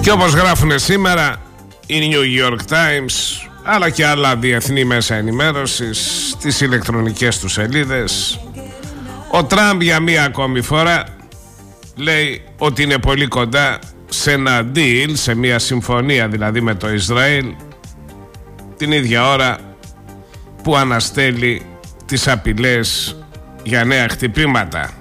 Και όπως γράφουν σήμερα οι New York Times αλλά και άλλα διεθνή μέσα ενημέρωσης στις ηλεκτρονικές του σελίδες, ο Τραμπ για μία ακόμη φορά λέει ότι είναι πολύ κοντά σε ένα deal, σε μία συμφωνία δηλαδή με το Ισραήλ, την ίδια ώρα που αναστέλει τις απειλές για νέα χτυπήματα.